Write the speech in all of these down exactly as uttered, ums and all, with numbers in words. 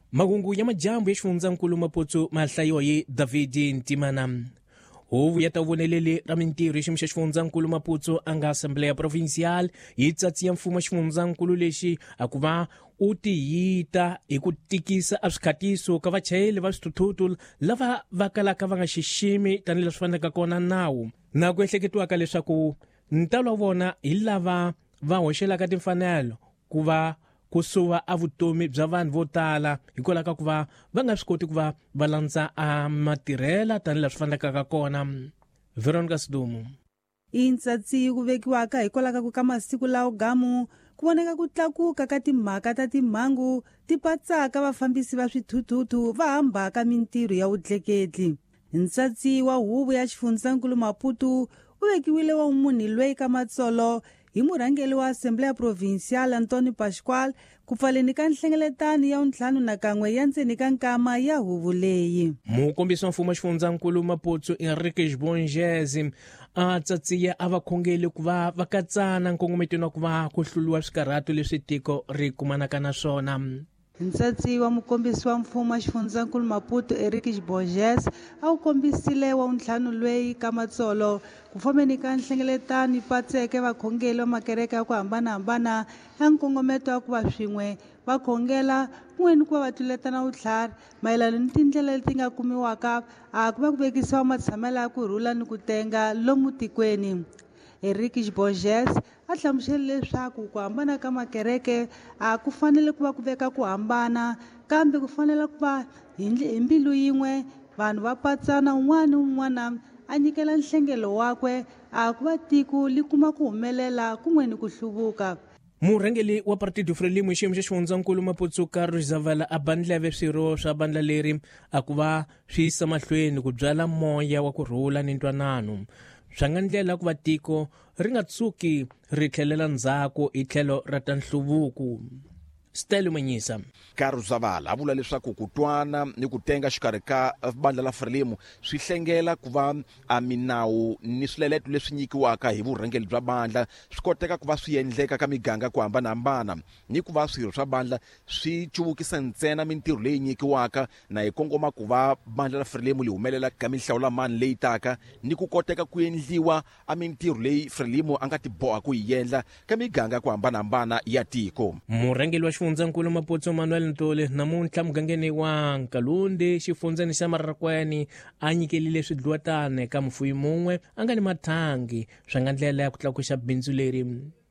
Magungu ya majambu ya xifundzankulu Maputo ma hlayiwa hi David Ntimana. Huvo ya tavoneleli ra mintirho hi xiyimo xa xifundzankulu Maputo anga Assembleya Provincial yi tsatsiya mfumo xifundzankulu lexi a ku va u tiyita hi ku tikisa a swikhatiso ka vachayeli va swithuthuthu lava va kalaka va nga xiximi tanihileswi fanelaka kona nawu, na ku ehleketiwaka leswaku ntalo wa vona hi lava va hoxelaka timfanelo ku va kusuva a vutomi bya vanhu vo tala hikwalaho ka ku va va nga swi koti ku va va landza a matirhela tanihileswi fanelaka kona. Veronica Sidumu. Intsatsi ku vekiwaka hikwalaho ka masiku lawa gamu ku voneka ku tlakuka ka timhaka ta timhangu ti patsaka vafambisi va swithuthuthu va hambaka mintirho ya vutleketli. Ntsatsi wa huvo ya xifundzankulu Maputo u vekiwile wa munhu loyi ka matsolo hi murhangeli wa Assembleya Provincial Antônio Pascoal ku pfaleni ka nhlengeletani ya untlhanu na kan'we ya ndzeni ka nkama ya huvo leyi. Mukombisi wa mfumo xifundzankulu Maputo Henrique Bonjezi a tsatsiya a vakhongeli ku va va katsana nkongometweni wa ku va ku hluriwa swikarhato leswi tiko ri kumanaka na swona. Ntsatsi wa mukombisi wa mfumo wa xifundzankulu Maputo Henrique Bonjezi a wu kombisile wa untlhanu lweyi ka matsolo ku fambeni ka nhlengeletani patseke vakhongeli va makereke ya ku hambanahambana ya nkongometo wa ku va swin'we va khongela kun'weni ku va va tluletana vutlhari mayelana ni tindlela leti nga kumiwaka a ku va ku vekisiwa matshamelo ya kurhula ni ku tenga lomu tikweni. Henrique Bonjezi a hlamusele leswaku ku hambana ka makereke a ku fanele ku va ku veka ku hambana kambe ku fanele ku va hi mbilu yin'we vanhu va patsana un'wana un'wana a nyikela nhlengelo wakwe a ku va tiko li kuma ku humelela kun'weni ku hluvuka. Murhangeli wa Partido Frelimo hi xiyimo xa xifundzankulu Maputo Carlos Zavala a bandleve swirho swa bandla leri a ku va swi yisa mahlweni ku byala moya wa kurhula ni ntwanano swa nga ndlela ku va tiko ri nga tsuki ri tlhelela ndzhaku hi tlhelo ra ta nhluvuko. Stelo Manyisa. Carlos Zavala a vula leswaku ku twana ni ku tenga xikarhi ka bandla la Frelimo swi hlengela ku va a minawu ni swileleto leswi nyikiwaka hi vurhangeli bya bandla swi koteka ku va swi endleka ka miganga ku hambanahambana ni ku va swirho swa bandla swi chuvukisa ntsena mintirho leyi nyikiwaka na hi kongoma ku va bandla la Frelimo li humelela ka mihlawulamani leyi taka ni ku koteka ku endliwa a mintirho leyi Frelimo a nga tiboha ku yi endla ka miganga ku hambanahambana ya tiko. Murhangeli wa xifundzankulu Maputo Manuel Ntole namuntlha mugangeni wa Nkalundi xifundzeni xa Marakwani a nyikelile swidluwatane ka mufuyi mun'we a nga ni mathangi swa nga ndlela ya ku tlakuxa bindzu leri.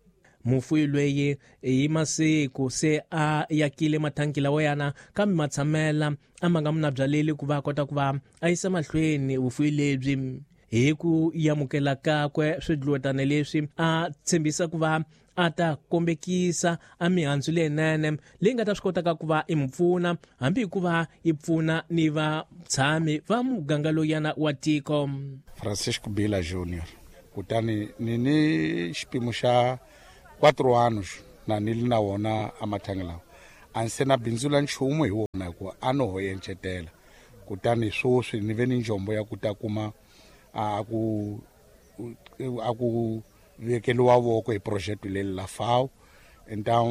Mufuyi lweyi hi masiku se a yakile mathangi lawa yana kambe matshamela a ma nga muna byaleli ku va kota ku va a yisa mahlweni vufuyi lebyi hi ku yamukela kakwe swidluwatane leswi a tshembisa ku va a ta kombekisa a mihandzu leyinene leyi nga ta swi kotaka ku va impfuna hambi hi ku va yi pfuna ni vatshami va muganga loyana wa tiko. Francisco Bila Junior kutani ni ni xipimo xa quatro anos na ni li na wona a mathangi lawa a ni se na bindzu la nchumu hi wona hikuva a no ho yencetela kutani swoswi ni ve ni njombo ya ku ta kuma a ku a ku vekeliwa voko hi project leyi la F A O então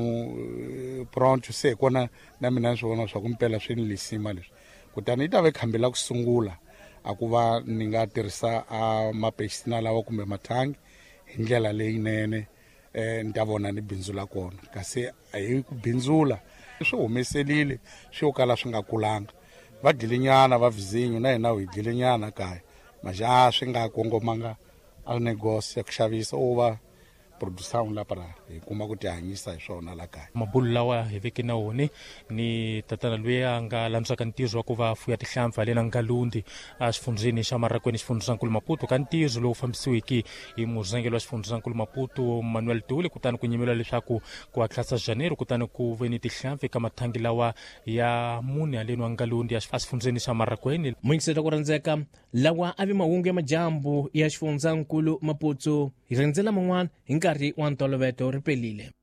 pronto se kona na mina ni swi vona swa ku mpela swi ni lisima leswi kutani yi ta ve khambela ku sungula a ku va ni nga tirhisa a mapexina lawa kumbe mathangi hi ndlela leyinene ni ta vona ni bindzu la kona kasi hi ku bindzula swi humeselile swi yo kala swi nga kulanga va dilinyana va vizinyo na hina hi dilinyana kaya maja swi nga kongomanga a negócio ya ku xavisa o va produção la para hi kuma ku ti hanyisa hi swona la kaya. Mabulu lawa hi veke na wone ni tatana loyi a nga landzaka ntirho wa ku va fuya tihlampfi halena Nkalundi a xifundzeni xa Marakwani xifundzankulu Maputo ka ntirho lowu fambisiwiki hi murhangeli wa xifundzankulu Maputo Manuel Ntole kutani ku nyimela leswaku ku hatlisa Janeiro kutani ku ve ni tihlampfi ka mathangi lawa ya mune haleni wa Nkalundi a xifundzeni xa Marakwani. Muyingiseta ku rhandzeka lawa a vi mahungu ya majambu ya xifundzankulu Maputo hi rindzela man'wana hi nkarhi wa ntolovelo ri pelile.